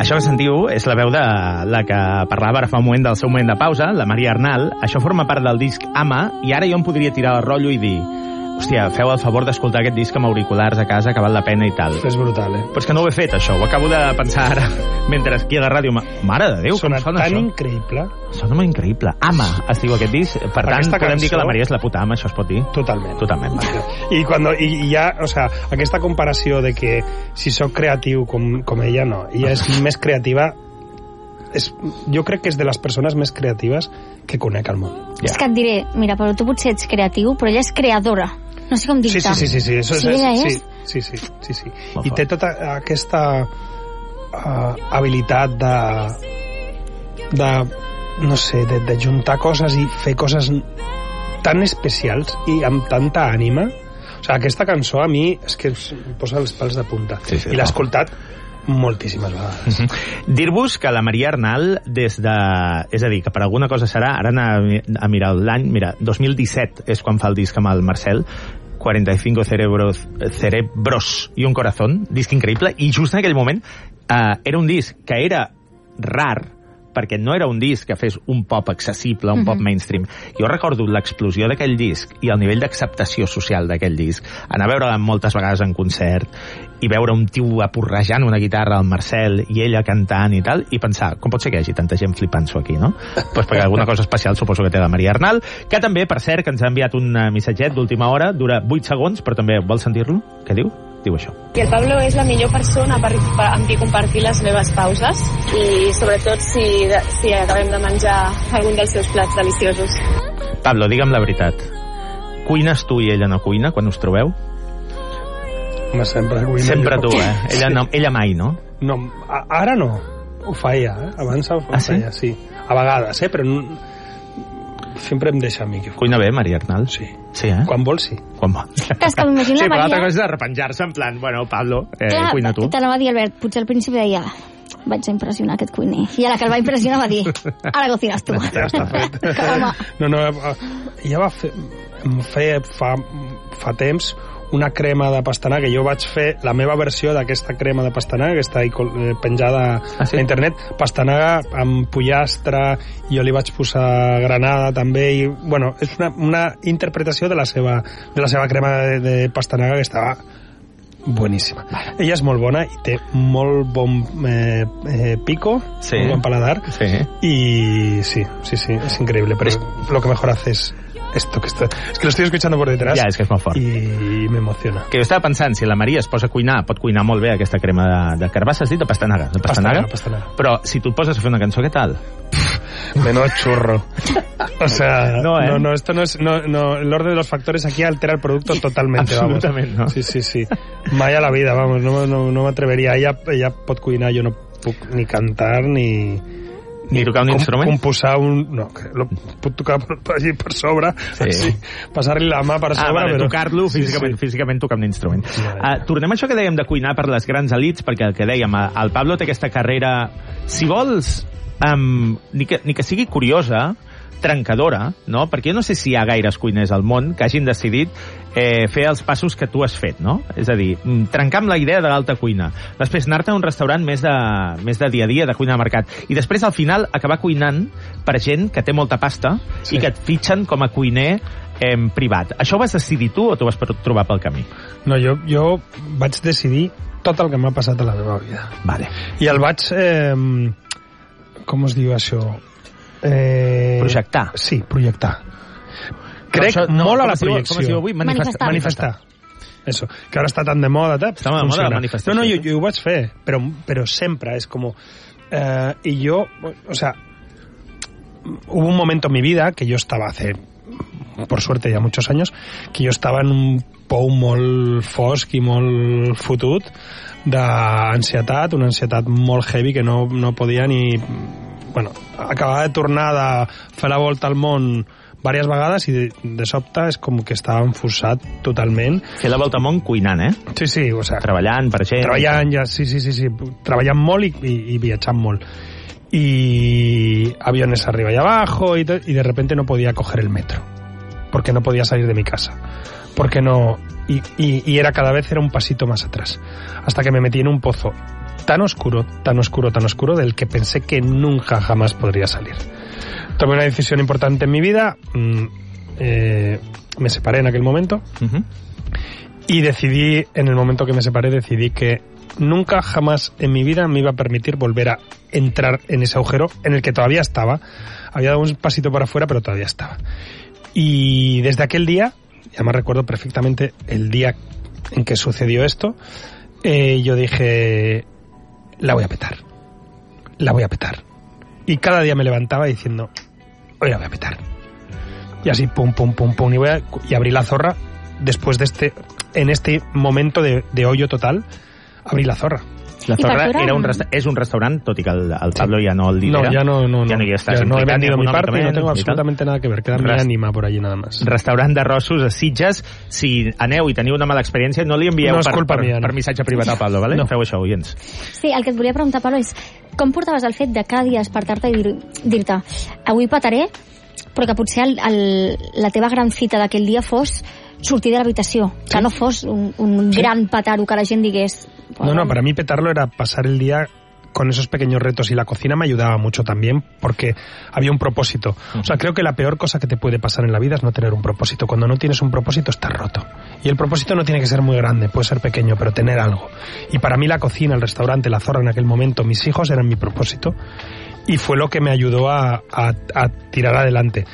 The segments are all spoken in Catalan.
Això que sentiu és la veu de la que parlava ara fa un moment del seu moment de pausa, la Maria Arnal. Això forma part del disc Ama, i ara jo em podria tirar el rotllo i dir: hòstia, feu el favor d'escoltar aquest disc amb auriculars a casa, que val la pena i tal. És brutal, Però és que no ho he fet, això. Ho acabo de pensar ara, mentre aquí a la ràdio. Mare de Déu, sona com sona tan això? increïble. Sona molt increïble. Ama, es diu aquest disc. Per tant, podem dir que la Maria és la puta ama, això es pot dir? Totalment. Totalment. I ja, o sea, aquesta comparació de que si sóc creatiu com ella, no. Ella és més creativa. Jo crec que és de les persones més creatives que conec al món. És que et diré, mira, però tu potser ets creatiu, però ella és creadora. No sé com dir-te. Sí. Eso sí, ella és? Sí. I té tota aquesta habilitat de no sé, de juntar coses i fer coses tan especials i amb tanta ànima. O sigui, aquesta cançó a mi és que em posa els pals de punta. Sí, I l'he escoltat moltíssimes vegades. Dir-vos que la Maria Arnal, és a dir, que per alguna cosa serà, ara anar a mirar l'any, mira, 2017 és quan fa el disc amb el Marcel, 45 cerebros y un corazón, disc increïble, i just en aquell moment era un disc que era rar, perquè no era un disc que fes un pop accessible, un pop mainstream. Jo recordo l'explosió d'aquell disc i el nivell d'acceptació social d'aquell disc. Anar a veure moltes vegades en concert i veure un tio aporrejant una guitarra al Marcel i ella cantant i tal, i pensar, com pot ser que hi hagi tanta gent flipant-s'ho aquí, no? Pues perquè alguna cosa especial suposo que té la Maria Arnal, que també, per cert, que ens ha enviat un missatget d'última hora, dura 8 segons, però també vols sentir-lo? Què diu? Diu això. I el Pablo és la millor persona amb qui compartir les meves pauses i sobretot si acabem de menjar algun dels seus plats deliciosos. Pablo, digue'm la veritat. Cuines tu i ella no cuina quan us trobeu? Home, sempre cuina. Sempre tu, Ella mai, no? No, ara no. Ho feia, Abans ho feia, sí. A vegades, però sempre em deixa a mi que ho cuina bé, Maria Arnal? Sí. Sí, Quan vol, sí. Quan vol. És que m'imagino sí, la però l'altra Maria... cosa és de repenjar-se en plan, bueno, Pablo, Clar, cuina tu. Te l'anava a dir, Albert, potser al principi deia vaig a impressionar aquest cuiner. I a la que el va impressionar va dir ara cocines tu. Ja està fet. No, ella va fer... Em feia fa temps una crema de pastanaga, que jo vaig fer la meva versió d'aquesta crema de pastanaga, que està penjada a internet, pastanaga amb pollastre, i jo li vaig posar granada també, i bueno, és una interpretació de la seva crema de pastanaga que estava boníssima. Ella és molt bona i té molt bon pico, molt bon paladar, y sí, es increíble, pero lo que mejor hace es esto, es que lo estoy escuchando por detrás. Ja, és que és molt fort. I m'emociona. Que jo estava pensant, si la Maria es posa a cuinar, pot cuinar molt bé aquesta crema de carbassa, has dit, de pastanaga? Pastanaga. Però si tu et poses a fer una cançó, què tal? Menos churro. O sea, no, esto no es... No, el orden de los factores aquí altera el producto totalmente. Absolutament, vamos. no? Sí. Mai a la vida, vamos, no m'atreveria. Ella pot cuinar, jo no puc ni cantar, ni tocar un instrument? Composar no, puc tocar allí per sobre, passar-li la mà per sobre, però tocar-lo físicament tocar un instrument. Tornem a això que dèiem de cuinar per les grans elits, perquè el que dèiem, el Pablo té aquesta carrera, si vols, ni que sigui curiosa, trencadora, no? Perquè jo no sé si hi ha gaires cuiners al món que hagin decidit fer els passos que tu has fet, no? És a dir, trencar amb la idea de l'alta cuina, després anar-te a un restaurant més de dia a dia, de cuina de mercat, i després al final acabar cuinant per gent que té molta pasta i que et fitxen com a cuiner privat. Això ho vas decidir tu o t'ho vas trobar pel camí? No, jo vaig decidir tot el que m'ha passat a la meva vida. Vale. I el vaig... com es diu això? Projectar. Sí, projectar. Crec molt a la projecció. Com es diu avui? Manifestar. Eso, que ara està tan de moda. Està de moda la manifestació. No, jo ho vaig fer, però sempre és com... y yo, o sea, hubo un momento en mi vida que yo estaba por suerte ya muchos años, que yo estaba en un pou molt fosc i molt fotut d'ansietat, una ansietat molt heavy que no podia ni... Bueno, acabava de tornar de fer la volta al món diverses vegades i de sobte és com que estava enfosat totalment. Fer la volta al món cuinant, Sí, o sea... Treballant per gent. Treballant, ja, sí. Treballant molt i viatjant molt. Y aviones arriba y abajo y de repente no podía coger el metro. Porque no podía salir de mi casa. Porque no... Y era cada vez era un pasito más atrás. Hasta que me metí en un pozo tan oscuro, del que pensé que nunca jamás podría salir. Tomé una decisión importante en mi vida, me separé en aquel momento, y decidí, en el momento que me separé, decidí que nunca jamás en mi vida me iba a permitir volver a entrar en ese agujero en el que todavía estaba. Había dado un pasito para afuera, pero todavía estaba. Y desde aquel día, además recuerdo perfectamente el día en que sucedió esto, yo dije, la voy a petar. Y cada día me levantaba diciendo, hoy la voy a petar. Y así, pum, y abrí la zorra después de en este momento de hoyo total, abrí la zorra. La Zorra és un restaurant, tot i que el Pablo ja no el lidera. No, ja no hi estàs no he vendido mi parte, no tengo i absolutamente nada que ver, queda mi ànima por allí nada más. Restaurant d'arrossos a Sitges, si aneu i teniu una mala experiència, no li envieu per missatge privat al Pablo, vale? No feu això, oients. Sí, el que et volia preguntar, Pablo, és com portaves el fet de cada dia despertar-te i dir-te, avui petaré, però que potser la teva gran fita d'aquell dia fos sortir de l'habitació, que no fos un gran petaro que la gent digués... No, para mí petarlo era pasar el día con esos pequeños retos, y la cocina me ayudaba mucho también porque había un propósito. O sea, creo que la peor cosa que te puede pasar en la vida es no tener un propósito. Cuando no tienes un propósito estás roto. Y el propósito no tiene que ser muy grande, puede ser pequeño, pero tener algo. Y para mí la cocina, el restaurante, la Zorra en aquel momento, mis hijos eran mi propósito, y fue lo que me ayudó a tirar adelante.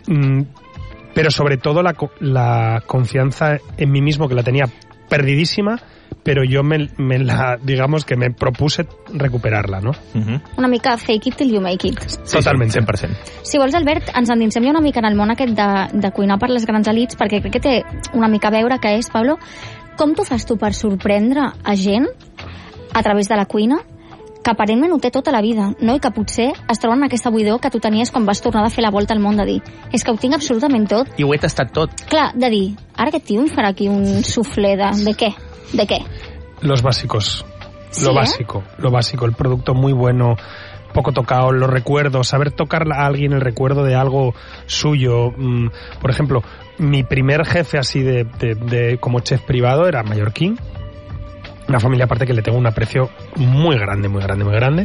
Pero sobre todo la confianza en mí mismo, que la tenía perdidísima, pero yo digamos que me propuse recuperarla, no? Una mica fake it till you make it. Totalment, 100%. Si vols, Albert, ens endinsem ja una mica en el món aquest de cuinar per les grans elits, perquè crec que té una mica a veure, que és, Pablo, com t'ho fas tu per sorprendre a gent a través de la cuina que aparentment ho té tota la vida, no? I que potser es troben en aquesta buidor que tu tenies quan vas tornar a fer la volta al món, de dir, és que ho tinc absolutament tot. I ho he tastat tot. Clar, de dir, ara aquest tio em farà aquí un soufflé de què? ¿De qué? Los básicos. ¿Sí, lo básico, el producto muy bueno, poco tocado, los recuerdos, saber tocar a alguien el recuerdo de algo suyo. Por ejemplo, mi primer jefe así de como chef privado era mallorquín, una familia aparte que le tengo un aprecio muy grande,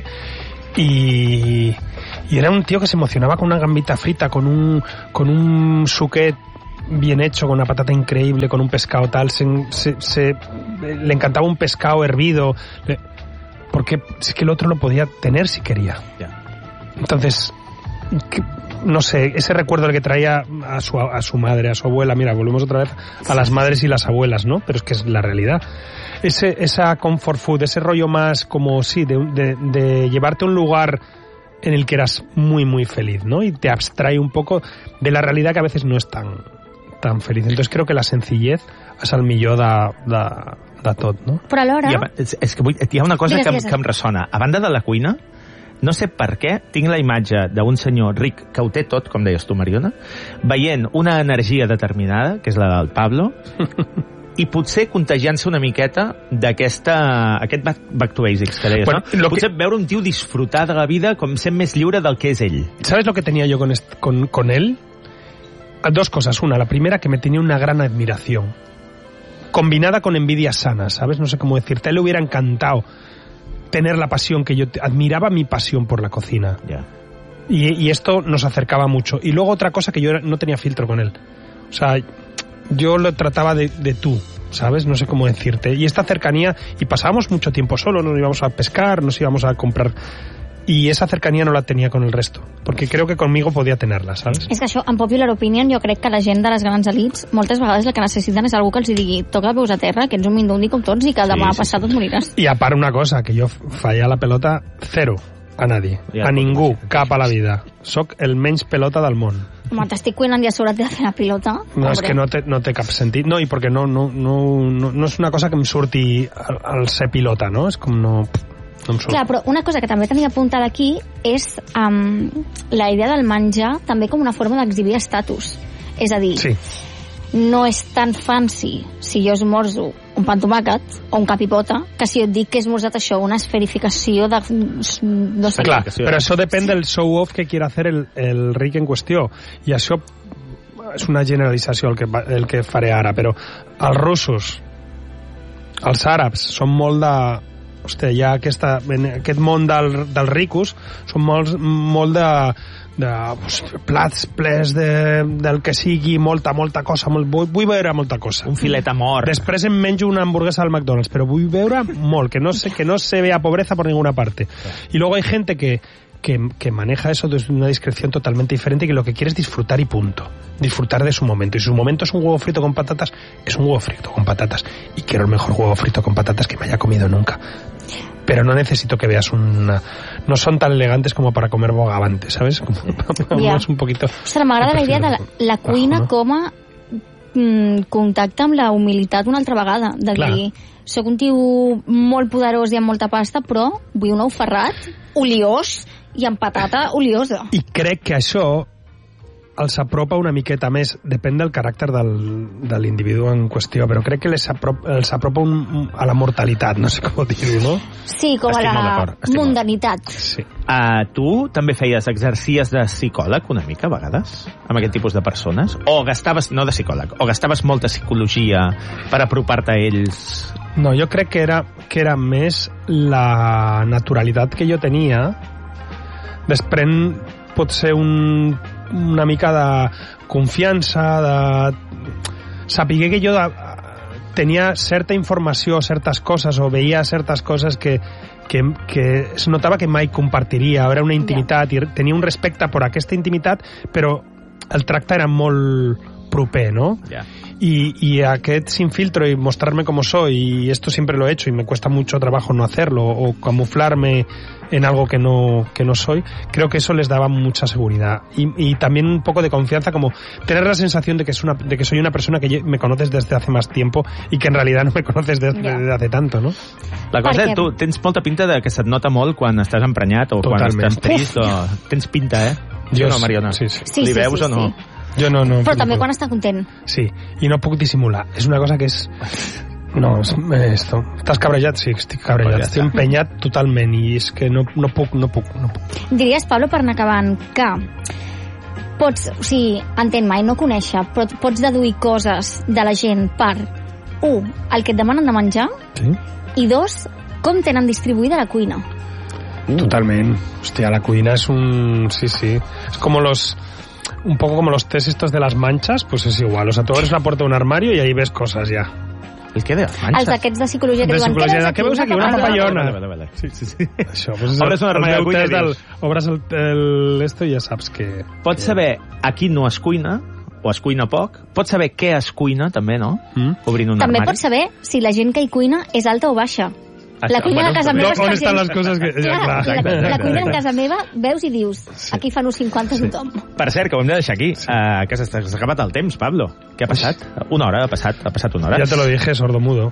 y era un tío que se emocionaba con una gambita frita, con un suquet bien hecho, con una patata increíble, con un pescado tal, le encantaba un pescado hervido, porque es que el otro lo podía tener si quería. Entonces, no sé, ese recuerdo el que traía a su madre, a su abuela, mira, volvemos otra vez a las madres y las abuelas, ¿no? Pero es que es la realidad. Esa comfort food, ese rollo más como, sí, de llevarte a un lugar en el que eras muy feliz, ¿no? Y te abstrae un poco de la realidad, que a veces no es tan feliz. Entonces creo que la sencillez és el millor de tot, no? Però alhora... És que hi ha una cosa que em ressona. A banda de la cuina, no sé per què, tinc la imatge d'un senyor ric que ho té tot, com deies tu, Mariona, veient una energia determinada, que és la del Pablo, i potser contagiant-se una miqueta d'aquest back to basics que deies, no? Potser veure un tio disfrutar de la vida com sent més lliure del que és ell. ¿Sabes lo que tenía yo con él? Dos cosas. Una, la primera, que me tenía una gran admiración, combinada con envidia sana, ¿sabes? No sé cómo decirte. A él le hubiera encantado tener la pasión que yo admiraba, mi pasión por la cocina. Yeah. Y esto nos acercaba mucho. Y luego otra cosa, que yo no tenía filtro con él. O sea, yo lo trataba de tú, ¿sabes? No sé cómo decirte. Y esta cercanía, y pasábamos mucho tiempo solo, nos íbamos a pescar, nos íbamos a comprar... Y esa cercanía no la tenía con el resto, porque creo que conmigo podía tenerla, ¿sabes? És que això, en popular opinion, jo crec que la gent de les grans elites moltes vegades el que necessiten és algú que els digui, toca peus a terra, que ets un mindundi com tots i que demà passat et moriràs. Y a part una cosa, que jo falla la pelota cero a nadie, a ningú, cap a la vida. Soc el menys pelota del món. Home, t'estic cuinant i a sobre t'he de fer la pilota. No, és que no té cap sentit. No, i perquè no és una cosa que em surti al ser pilota, no? És com no... Clar, però una cosa que també tenia apuntada aquí és la idea del menjar també com una forma d'exhibir estatus. És a dir, no és tan fancy si jo esmorzo un pa amb tomàquet o un capipota que si jo et dic que he esmorzat això, una esferificació de... no sé. Clar, però això depèn del show-off que quiera hacer el ric en qüestió. I això és una generalització el que faré ara, però els russos, els àrabs, són molt de... hòstia, hi ha aquest món dels ricos, són molt de plats plens del que sigui, molta cosa, vull veure molta cosa. Un filet amor. Després em menjo una hamburguesa al McDonald's, però vull veure molt, que no se vea pobreza por ninguna parte. Y luego hay gente que maneja eso desde una discreción totalmente diferente y que lo que quiere es disfrutar y punto. Disfrutar de su momento. Y si su momento es un huevo frito con patatas, es un huevo frito con patatas. Y quiero el mejor huevo frito con patatas que me haya comido nunca. Pero no necesito que veas no son tan elegantes como para comer bogavantes, ¿sabes? Es un poquito... Ostres, m'agrada la idea de la cuina com a contacte amb la humilitat una altra vegada. De dir, soc un tio molt poderós i amb molta pasta, però vull un ou ferrat, oliós, i amb patata oliosa. I crec que això els apropa una miqueta més, depèn del caràcter de l'individu en qüestió, però crec que els apropa a la mortalitat, no sé com dir-ho, no? Sí, com a la mundanitat. Sí. Tu també exercies de psicòleg una mica, a vegades, amb aquest tipus de persones? O gastaves, no de psicòleg, o gastaves molta psicologia per apropar-te a ells? No, jo crec que era més la naturalitat que jo tenia desprèn potser una mica de confiança, de saber que jo tenia certa informació, certes coses, o veia certes coses que es notava que mai compartiria. Era una intimitat i tenia un respecte per aquesta intimitat, però el tracte era molt proper, ¿no? Yeah. Y aquest sin filtro y mostrarme como soy, y esto siempre lo he hecho y me cuesta mucho trabajo no hacerlo, o camuflarme en algo que no soy, creo que eso les daba mucha seguridad y también un poco de confianza, como tener la sensación de que soy una persona que me conoces desde hace más tiempo y que en realidad no me conoces desde hace tanto, ¿no? La cosa, tu tens molta pinta de que se't nota molt quan estàs emprenyat o quan estàs trist, o tens pinta, Jo no, Mariona? Sí. Li veus o no? Jo no. Però també quan està content. Sí, i no puc dissimular. És una cosa que és... No, esto. Estàs cabrejat? Sí, estic cabrejat. Estic empenyat totalment i és que no puc. Diries, Pablo, per anar acabant, que pots, o sigui, entén mai, no conèixer, però pots deduir coses de la gent per, el que et demanen de menjar, sí? I 2, com tenen distribuïda la cuina. Totalment. Hostia, la cuina es sí. Es como un poco como los test estos de las manchas, pues es igual. O sea, tú abres la puerta de un armario y ahí ves cosas ya. El què de les manxes? Els d'aquests de psicologia que diuen, què veus aquí? Una papallona. Vale. Sí. Això, pues obres un armari de cuina i dius... Obres esto i ja saps que... Pots saber a qui no es cuina, o es cuina poc. Pots saber què es cuina, també, no? Obrint un també armari. Pots saber si la gent que hi cuina és alta o baixa. La cuina de casa meva... On estan les coses que... La cuina de casa meva, veus i dius, aquí fan uns 50 tothom. Per cert, que ho hem de deixar aquí, que s'ha acabat el temps, Pablo. Què ha passat? Una hora, ha passat una hora. Ja te lo dije, sordomudo.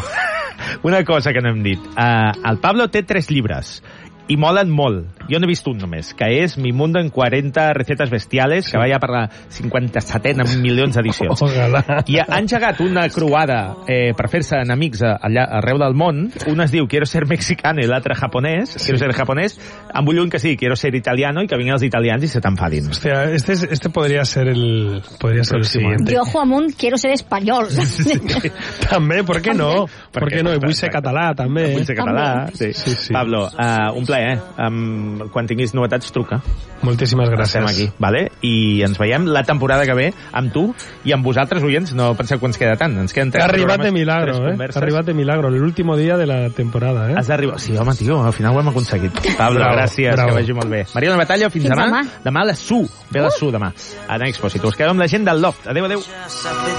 Una cosa que no hem dit. El Pablo té 3 llibres i molen molt. Jo n'he vist un només, que és Mi Mundo en 40 recetes bestiales, que va ja per la 57a milions d'edicions. I ha engegat una croada per fer-se enemics allà arreu del món. Un es diu Quiero ser mexicano i l'altre japonès. Quiero ser japonès. En vull un que sí, Quiero ser italiano, i que vinguin els italians i se t'enfadin. Hostia, este podría ser el siguiente. Jo, Juan, quiero ser español. Sí. També, ¿por qué no? ¿Por qué no? I vull ser català, també. Vull ser català, sí. Pablo, un plaer. Quan tinguis novetats, truca. Moltíssimes gràcies. Estem aquí, vale? I ens veiem la temporada que ve amb tu i amb vosaltres, oients. No penseu que ens queda tant. Ens queden 3 programes. Ha arribat de milagro. L'último dia de la temporada, Has d'arribar... Sí, home, tio, al final ho hem aconseguit. Pablo, gràcies, que vagi molt bé. Mariona Batalla, fins demà. Demà a les SU. Ve a les SU, demà. A Expósito. Us quedeu amb la gent del Loft. Adéu.